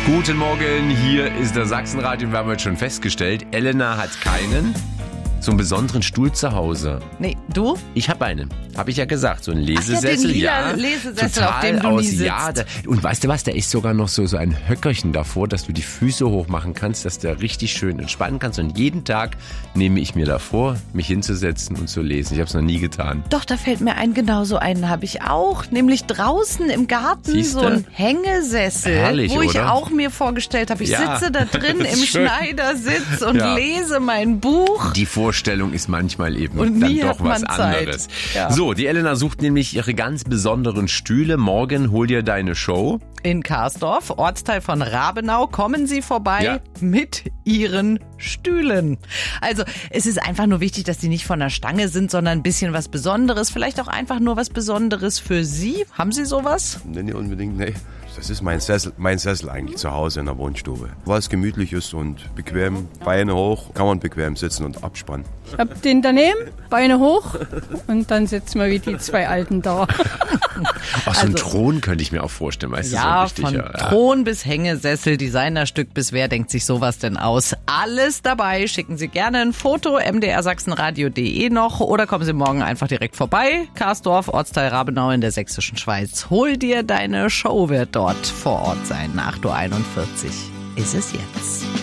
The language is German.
Guten Morgen, hier ist der Sachsenradio. Wir haben heute schon festgestellt, Elena hat keinen so einen besonderen Stuhl zu Hause. Nee, du? Ich habe einen, habe ich ja gesagt, so ein Lesesessel. Ach ja, den lila Lesesessel, auf dem du nie sitzt. Ja, und weißt du was, da ist sogar noch so ein Höckerchen davor, dass du die Füße hoch machen kannst, dass du da richtig schön entspannen kannst. Und jeden Tag nehme ich mir davor, mich hinzusetzen und zu lesen. Ich habe es noch nie getan. Doch, da fällt mir ein, genau so einen habe ich auch. Nämlich draußen im Garten. Siehste? So ein Hängesessel. Herrlich, wo ich oder? auch mir vorgestellt habe, ich sitze da drin das ist im schön. Schneidersitz und Ja. lese mein Buch. Die Vorstellung ist manchmal eben Und dann nie doch hat man was Zeit. anderes. Ja. So, die Elena sucht nämlich ihre ganz besonderen Stühle. Morgen hol dir deine Show. In Karsdorf, Ortsteil von Rabenau, kommen Sie vorbei Ja. mit Ihren Stühlen. Also es ist einfach nur wichtig, dass die nicht von der Stange sind, sondern ein bisschen was Besonderes. Vielleicht auch einfach nur was Besonderes für Sie. Haben Sie sowas? Nee, nicht unbedingt, nee. Das ist mein Sessel eigentlich zu Hause in der Wohnstube. Was gemütlich ist und bequem, Beine hoch, kann man bequem sitzen und abspannen. Ich hab den daneben, Beine hoch und dann sitzen wir wie die zwei Alten da. Ach, so ein Also- Thron könnte ich mir auch vorstellen. Weißt du, Ja, so richtig, von ja. Thron bis Hängesessel, Designerstück bis wer denkt sich sowas denn aus? Alles dabei. Schicken Sie gerne ein Foto, mdrsachsenradio.de noch oder kommen Sie morgen einfach direkt vorbei. Karsdorf, Ortsteil Rabenau in der sächsischen Schweiz. Hol dir deine Show, wird dort vor Ort sein. 8:41 Uhr ist es jetzt.